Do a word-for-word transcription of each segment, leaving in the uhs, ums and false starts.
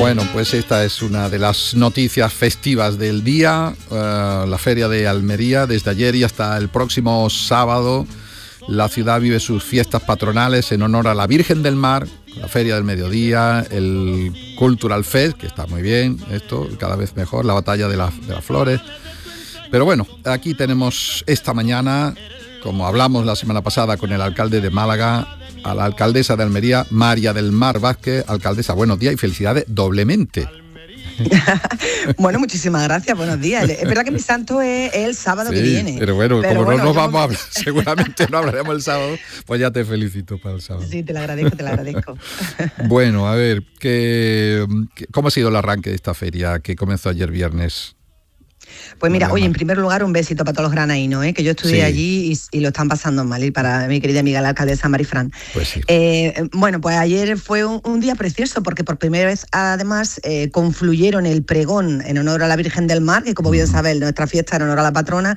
Bueno, pues esta es una de las noticias festivas del día, uh, la Feria de Almería, desde ayer y hasta el próximo sábado. La ciudad vive sus fiestas patronales en honor a la Virgen del Mar, la Feria del Mediodía, el Cultural Fest, que está muy bien, esto cada vez mejor, la Batalla de, la, de las Flores. Pero bueno, aquí tenemos esta mañana, como hablamos la semana pasada con el alcalde de Málaga, a la alcaldesa de Almería, María del Mar Vázquez. Alcaldesa, buenos días y felicidades doblemente. Bueno, muchísimas gracias, buenos días. Es verdad que mi santo es el sábado sí, que viene. Pero bueno, pero como bueno, no nos yo... vamos a hablar, seguramente no hablaremos el sábado, pues ya te felicito para el sábado. Sí, te lo agradezco, te lo agradezco. Bueno, a ver, ¿qué, ¿cómo ha sido el arranque de esta feria que comenzó ayer viernes? Pues mira, oye, en primer lugar, un besito para todos los granaínos, ¿eh? Que yo estudié sí. allí y, y lo están pasando mal, y para mi querida amiga la alcaldesa Marifran. Pues sí. Eh, bueno, pues ayer fue un, un día precioso, porque por primera vez, además, eh, confluyeron el pregón en honor a la Virgen del Mar, que como bien sabéis, nuestra fiesta en honor a la patrona,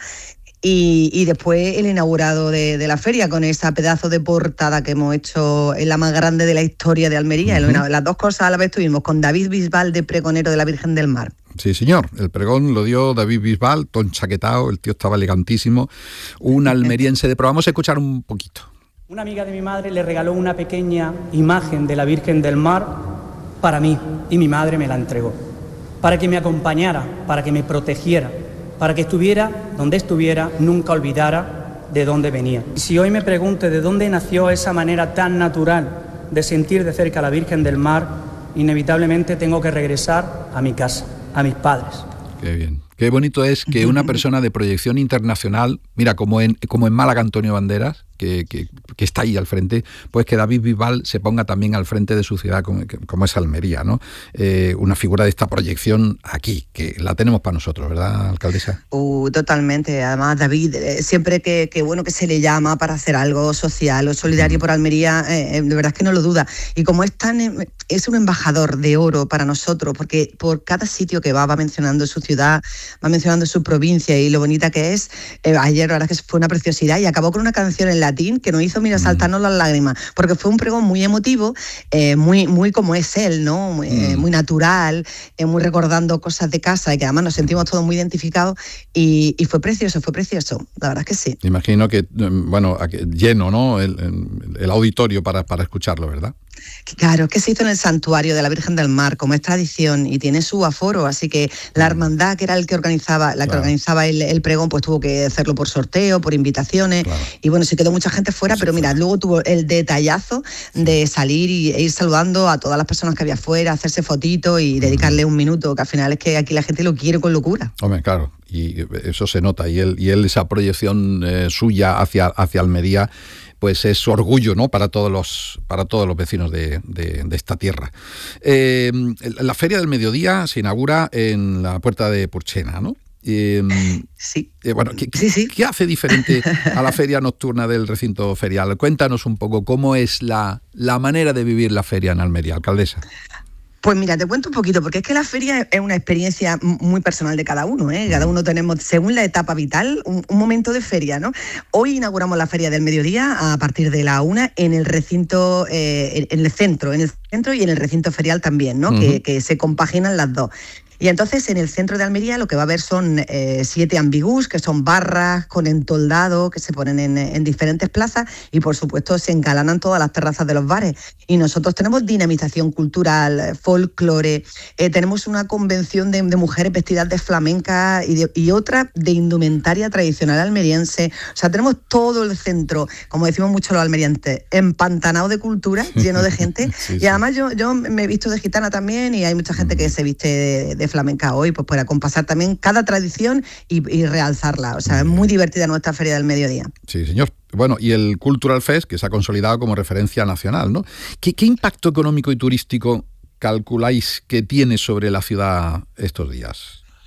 Y, y después el inaugurado de, de la feria, con esa pedazo de portada que hemos hecho, en la más grande de la historia de Almería. Uh-huh. Las dos cosas a la vez tuvimos, con David Bisbal de pregonero de la Virgen del Mar. Sí, señor, el pregón lo dio David Bisbal, ton chaquetao, el tío estaba elegantísimo, un almeriense de pro. Vamos a escuchar un poquito. Una amiga de mi madre le regaló una pequeña imagen de la Virgen del Mar para mí, y mi madre me la entregó, para que me acompañara, para que me protegiera, para que estuviera donde estuviera, nunca olvidara de dónde venía. Y si hoy me pregunto de dónde nació esa manera tan natural de sentir de cerca a la Virgen del Mar, inevitablemente tengo que regresar a mi casa, a mis padres. Qué bien. Qué bonito es que una persona de proyección internacional, mira, como en, como en Málaga Antonio Banderas, que, que, que está ahí al frente, pues que David Bisbal se ponga también al frente de su ciudad, como, como es Almería, ¿no? Eh, una figura de esta proyección aquí, que la tenemos para nosotros, ¿verdad, alcaldesa? Uh, totalmente. Además, David, eh, siempre que, que, bueno, que se le llama para hacer algo social o solidario mm. por Almería, eh, de verdad es que no lo duda. Y como es tan, eh, es un embajador de oro para nosotros, porque por cada sitio que va, va mencionando su ciudad, va mencionando su provincia y lo bonita que es. Eh, ayer la verdad es que fue una preciosidad y acabó con una canción en latín que nos hizo, mira, saltarnos las lágrimas, porque fue un pregón muy emotivo, eh, muy, muy como es él, ¿no? Muy, mm. eh, muy natural, eh, muy recordando cosas de casa y que además nos sentimos todos muy identificados y, y fue precioso, fue precioso, la verdad es que sí. Imagino que, bueno, lleno, ¿no? El, el auditorio para, para escucharlo, ¿verdad? Claro, que se hizo en el santuario de la Virgen del Mar, como es tradición, y tiene su aforo, así que la hermandad, que era el que organizaba, la que claro. organizaba el, el pregón, pues tuvo que hacerlo por sorteo, por invitaciones, claro. y bueno, se quedó mucha gente fuera, sí, pero mira, luego tuvo el detallazo de salir y, e ir saludando a todas las personas que había fuera, hacerse fotitos y dedicarle un minuto, que al final es que aquí la gente lo quiere con locura. Hombre, claro, y eso se nota, y él, y él esa proyección eh, suya hacia, hacia Almería, pues es orgullo, ¿no? Para todos los, para todos los vecinos de, de, de esta tierra. Eh, la Feria del Mediodía se inaugura en la Puerta de Purchena, ¿no? Eh, sí. Eh, bueno, ¿qué, sí, sí. ¿qué hace diferente a la feria nocturna del recinto ferial? Cuéntanos un poco cómo es la, la manera de vivir la feria en Almería, alcaldesa. Pues mira, te cuento un poquito, porque es que la feria es una experiencia muy personal de cada uno, ¿eh? Cada uno tenemos, según la etapa vital, un, un momento de feria, ¿no? Hoy inauguramos la Feria del Mediodía a partir de la una en el recinto, eh, en el centro, en el centro y en el recinto ferial también, ¿no? Uh-huh. que, que se compaginan las dos. Y entonces en el centro de Almería lo que va a haber son eh, siete ambigus, que son barras con entoldado que se ponen en, en diferentes plazas y por supuesto se engalanan todas las terrazas de los bares. Y nosotros tenemos dinamización cultural, folclore, eh, tenemos una convención de, de mujeres vestidas de flamenca y, de, y otra de indumentaria tradicional almeriense. O sea, tenemos todo el centro, como decimos mucho los almerienses, empantanado de cultura, lleno de gente. sí, y además sí. yo, yo me he visto de gitana también y hay mucha gente que se viste de, de flamenca hoy, pues para compasar también cada tradición y, y realzarla. O sea, es muy divertida nuestra Feria del Mediodía. Sí, señor. Bueno, y el Cultural Fest, que se ha consolidado como referencia nacional, ¿no? ¿Qué, qué impacto económico y turístico calculáis que tiene sobre la ciudad estos días?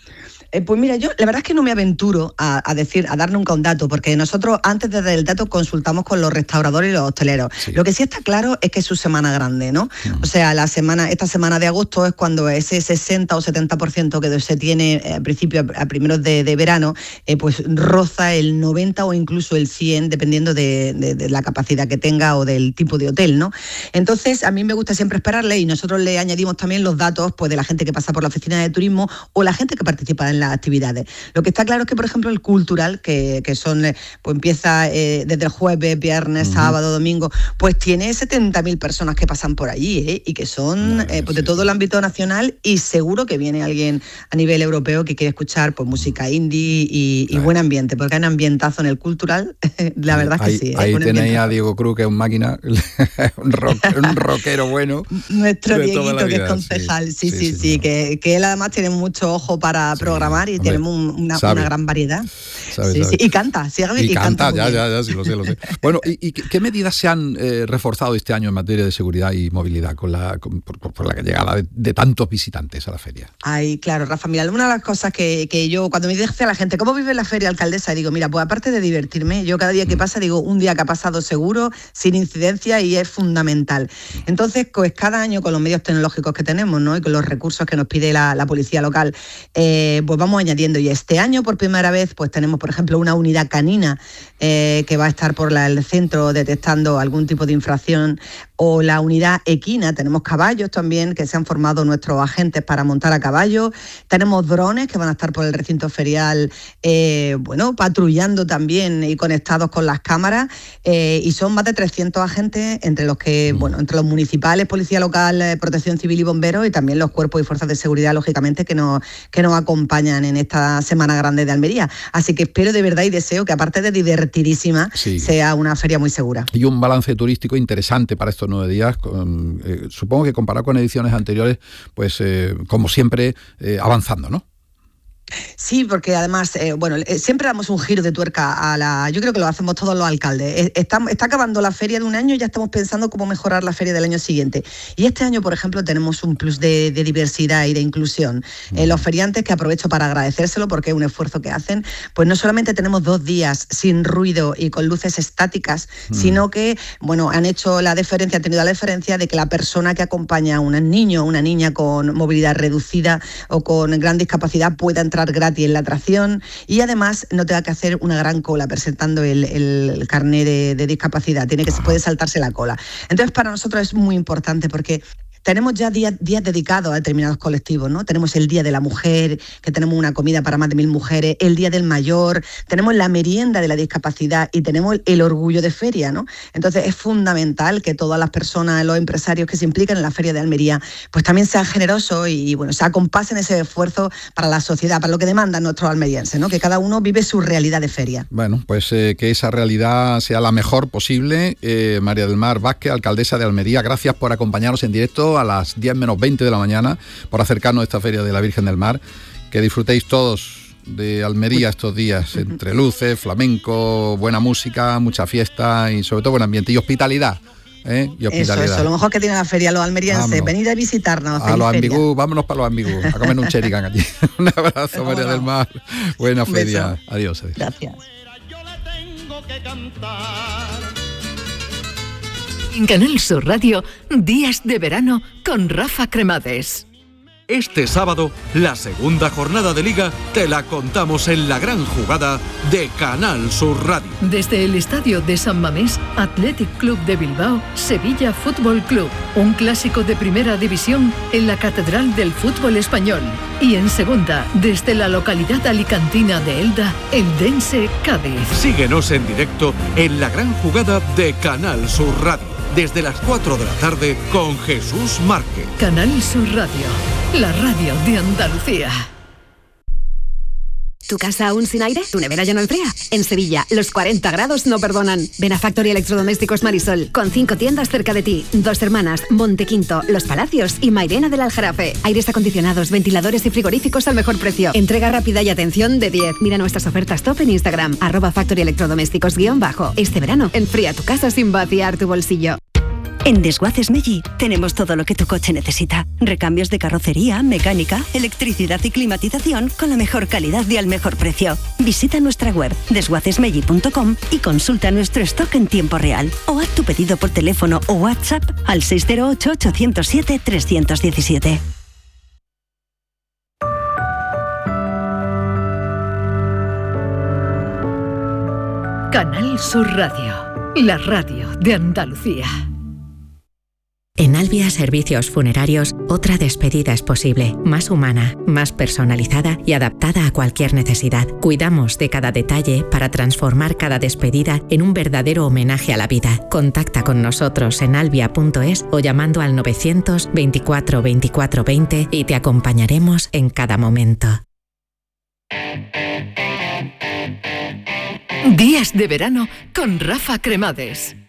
Eh, pues mira, yo la verdad es que no me aventuro a, a decir, a dar nunca un dato, porque nosotros antes de dar el dato consultamos con los restauradores y los hosteleros. Sí. Lo que sí está claro es que es su semana grande, ¿no? Uh-huh. O sea, la semana, esta semana de agosto es cuando ese sesenta o setenta por ciento que se tiene al principio, a primeros de, de verano, eh, pues roza el noventa o incluso el cien, dependiendo de, de, de la capacidad que tenga o del tipo de hotel, ¿no? Entonces, a mí me gusta siempre esperarle y nosotros le añadimos también los datos pues, de la gente que pasa por la oficina de turismo o la gente que participa en las actividades. Lo que está claro es que, por ejemplo, el cultural, que, que son, pues empieza eh, desde el jueves, viernes, uh-huh. sábado, domingo, pues tiene setenta mil personas que pasan por allí, ¿eh? Y que son eh, pues, de todo el ámbito nacional, y seguro que viene alguien a nivel europeo que quiere escuchar pues, música indie y, y buen ambiente, porque hay un ambientazo en el cultural, la verdad es que ahí, sí. Ahí tenéis ambientazo. A Diego Cruz, que es un máquina, un, rock, un rockero bueno. Nuestro Dieguito, que es concejal, sí, sí, sí, sí, sí, sí que, que él además tiene mucho ojo para sí, programar y hombre, tenemos un, una, una gran variedad. Sabe, sí, sabe. Sí. Y canta, sí, y, y canta, canta ya, ya, ya, sí, lo sé, lo sé. Bueno, ¿y, y qué medidas se han eh, reforzado este año en materia de seguridad y movilidad con la, con, por, por la llegada de, de tantos visitantes a la feria? Ay, claro, Rafa, mira, una de las cosas que, que yo, cuando me dice a la gente, ¿cómo vive la feria, alcaldesa? Digo, mira, pues aparte de divertirme, yo cada día que pasa, digo, un día que ha pasado seguro, sin incidencia, y es fundamental. Entonces, pues cada año con los medios tecnológicos que tenemos, ¿no? Y con los recursos que nos pide la, la policía local, eh, pues vamos añadiendo. Y este año, por primera vez, pues tenemos, por ejemplo, una unidad canina eh, que va a estar por la, el centro detectando algún tipo de infracción, o la unidad equina. Tenemos caballos también que se han formado nuestros agentes para montar a caballo. Tenemos drones que van a estar por el recinto ferial, eh, bueno, patrullando también y conectados con las cámaras, eh, y son más de trescientos agentes, entre los que, bueno, entre los municipales, policía local, eh, protección civil y bomberos, y también los cuerpos y fuerzas de seguridad, lógicamente, que nos, que nos acompañan en esta Semana Grande de Almería. Así que espero de verdad y deseo que, aparte de divertidísima, sí, sea una feria muy segura. Y un balance turístico interesante para estos nueve días, con, eh, supongo que comparado con ediciones anteriores, pues eh, como siempre, eh, avanzando, ¿no? Sí, porque además, eh, bueno, eh, siempre damos un giro de tuerca a la... Yo creo que lo hacemos todos los alcaldes. Está, está acabando la feria de un año y ya estamos pensando cómo mejorar la feria del año siguiente. Y este año, por ejemplo, tenemos un plus de, de diversidad y de inclusión. Eh, los feriantes, que aprovecho para agradecérselo porque es un esfuerzo que hacen, pues no solamente tenemos dos días sin ruido y con luces estáticas, mm. sino que, bueno, han hecho la deferencia, han tenido la deferencia de que la persona que acompaña a un niño o una niña con movilidad reducida o con gran discapacidad pueda entrar gratis en la atracción, y además no tenga que hacer una gran cola presentando el, el carnet de, de discapacidad, tiene que se puede saltarse la cola. Entonces, para nosotros es muy importante porque tenemos ya días, días dedicados a determinados colectivos, ¿no? Tenemos el Día de la Mujer, que tenemos una comida para más de mil mujeres, el Día del Mayor, tenemos la merienda de la discapacidad y tenemos el, el orgullo de feria, ¿no? Entonces es fundamental que todas las personas, los empresarios que se implican en la Feria de Almería, pues también sean generosos y, y bueno, se acompasen ese esfuerzo para la sociedad, para lo que demandan nuestros almerienses, ¿no? Que cada uno vive su realidad de feria. Bueno, pues eh, que esa realidad sea la mejor posible. Eh, María del Mar Vázquez, alcaldesa de Almería, gracias por acompañarnos en directo a las diez menos veinte de la mañana, por acercarnos a esta Feria de la Virgen del Mar. Que disfrutéis todos de Almería estos días, entre luces, flamenco, buena música, mucha fiesta y sobre todo buen ambiente y hospitalidad. ¿eh? Y hospitalidad. Eso, eso, lo mejor que tiene la feria los almerienses, venid a visitarnos. A los ambigús, vámonos para los ambigús, a comer un chericán allí. Un abrazo, María del Mar, buena feria. Adiós, adiós. Gracias. En Canal Sur Radio, Días de Verano con Rafa Cremades. Este sábado, la segunda jornada de Liga te la contamos en la gran jugada de Canal Sur Radio. Desde el estadio de San Mamés, Athletic Club de Bilbao, Sevilla Fútbol Club. Un clásico de primera división en la Catedral del Fútbol Español. Y en segunda, desde la localidad alicantina de Elda, Eldense Cádiz. Síguenos en directo en la gran jugada de Canal Sur Radio. Desde las cuatro de la tarde con Jesús Márquez. Canal Sur Radio, la radio de Andalucía. ¿Tu casa aún sin aire? ¿Tu nevera ya no enfría? En Sevilla, los cuarenta grados no perdonan. Ven a Factory Electrodomésticos Marisol, con cinco tiendas cerca de ti. Dos Hermanas, Montequinto, Los Palacios y Mairena del Aljarafe. Aires acondicionados, ventiladores y frigoríficos al mejor precio. Entrega rápida y atención de diez. Mira nuestras ofertas top en Instagram, arroba Factory Electrodomésticos guión bajo. Este verano, enfría tu casa sin vaciar tu bolsillo. En Desguaces Meggi tenemos todo lo que tu coche necesita. Recambios de carrocería, mecánica, electricidad y climatización con la mejor calidad y al mejor precio. Visita nuestra web desguaces meggi punto com y consulta nuestro stock en tiempo real. O haz tu pedido por teléfono o WhatsApp al seis cero ocho, ocho cero siete, tres uno siete. Canal Sur Radio, la radio de Andalucía. En Albia Servicios Funerarios, otra despedida es posible, más humana, más personalizada y adaptada a cualquier necesidad. Cuidamos de cada detalle para transformar cada despedida en un verdadero homenaje a la vida. Contacta con nosotros en albia punto es o llamando al novecientos veinticuatro veinticuatro veinte y te acompañaremos en cada momento. Días de verano con Rafa Cremades.